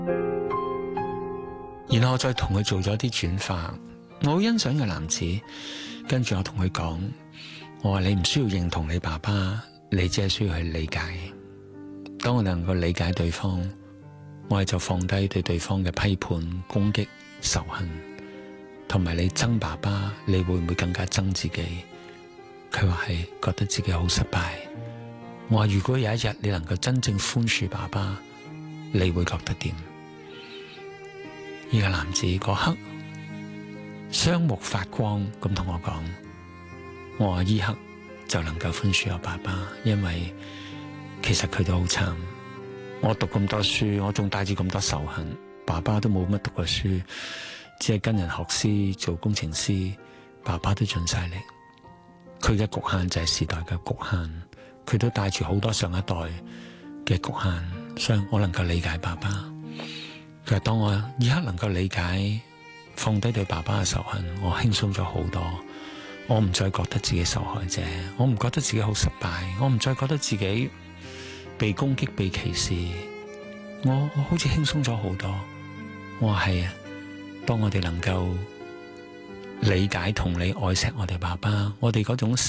然後我再同佢做咗啲轉化。我好欣賞嘅男子，跟住我同佢講，我話你唔需要認同你爸爸，你只係需要去理解。當我能夠理解對方，我哋就放低對對方嘅批判、攻擊、仇恨，同埋你憎爸爸，你會唔會更加憎自己？佢話係覺得自己好失敗。我話如果有一日你能夠真正寬恕爸爸，你會覺得點？呢個男子嗰刻雙目發光咁同我講，我話依刻就能夠寬恕我爸爸，因為其實佢都好慘。我讀咁多書，我仲帶住咁多仇恨，爸爸都冇乜讀過書，只係跟人學師做工程師，爸爸都盡晒力。佢嘅局限就係時代嘅局限，佢都帶住好多上一代嘅局限，所以我能夠理解爸爸。佢話當我依刻能夠理解，放低對爸爸嘅仇恨，我輕鬆咗好多。我唔再覺得自己受害者，我唔覺得自己好失敗，我唔再覺得自己被攻擊、被歧視，我好似輕鬆咗好多。我話係啊，當我哋能夠理解、同理、愛錫我哋爸爸，我哋嗰種